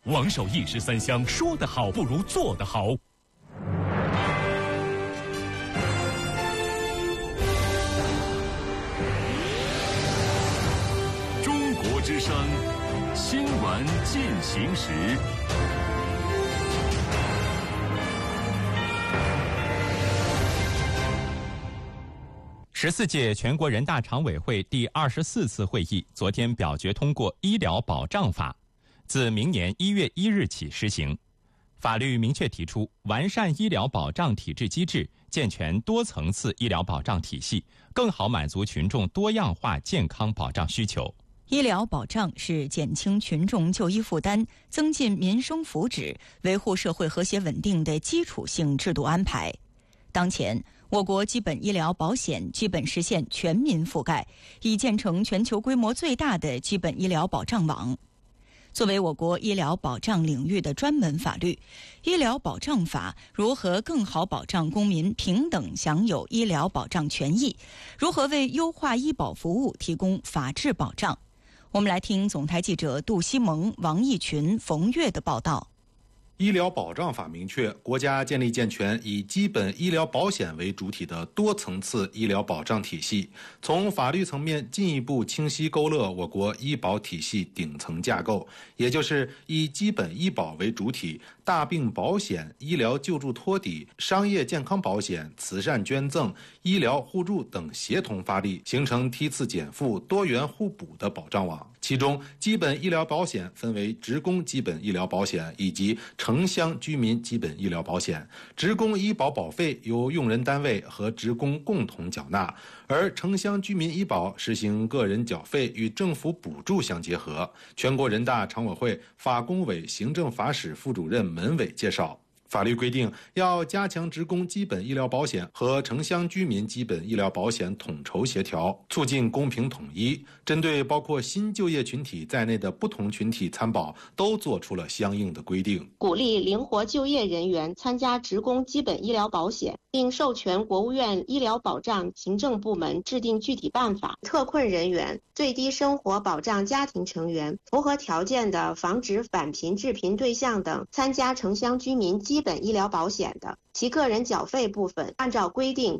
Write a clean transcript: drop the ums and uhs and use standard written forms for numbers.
王守义13香，说得好不如做得好。中国之声新闻进行时。14届全国人大常委会第24次会议昨天表决通过《医疗保障法》，自明年1月1日起施行。法律明确提出，完善医疗保障体制机制，健全多层次医疗保障体系，更好满足群众多样化健康保障需求。 医疗保障是减轻群众就医负担、增进民生福祉、维护社会和谐稳定的基础性制度安排。当前，我国基本医疗保险基本实现全民覆盖，已建成全球规模最大的基本医疗保障网。作为我国医疗保障领域的专门法律，《医疗保障法》如何更好保障公民平等享有医疗保障权益，如何为优化医保服务提供法治保障？我们来听总台记者杜西蒙、王义群、冯月的报道。 医疗保障法明确，国家建立健全以基本医疗保险为主体的多层次医疗保障体系，从法律层面进一步清晰勾勒我国医保体系顶层架构，也就是以基本医保为主体，大病保险、医疗救助托底、商业健康保险、慈善捐赠、医疗互助等协同发力，形成梯次减负、多元互补的保障网。其中，基本医疗保险分为职工基本医疗保险以及城乡居民基本医疗保险。职工医保保费由用人单位和职工共同缴纳，而城乡居民医保实行个人缴费与政府补助相结合。全国人大常委会法工委行政法室副主任门伟介绍，法律规定要加强职工基本医疗保险和城乡居民基本医疗保险统筹协调，促进公平统一。针对包括新就业群体在内的不同群体参保，都做出了相应的规定。 鼓励灵活就业人员参加职工基本医疗保险，并授权国务院医疗保障行政部门制定具体办法。特困人员、最低生活保障家庭成员、符合条件的防止返贫致贫对象等参加城乡居民基本医疗保险的，其个人缴费部分按照规定